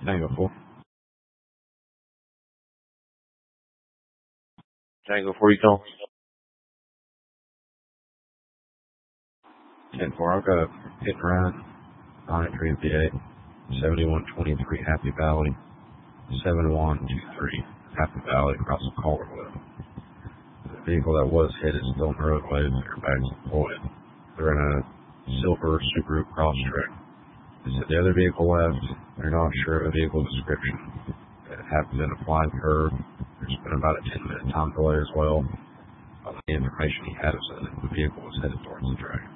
Tango 4. Tango 4, you call? 10-4, I'll go hit and run. 93 and PA. 7123 Happy Valley. 7123 Happy Valley across the Calderwood. The vehicle that was hit is still on the roadway. Everybody's deployed. They're in a silver Subaru Crosstrek. They said the other vehicle left. They're not sure of the vehicle description. It happened in a flying curve. There's been about a 10-minute time delay as well. The information he had was that the vehicle was headed towards the track.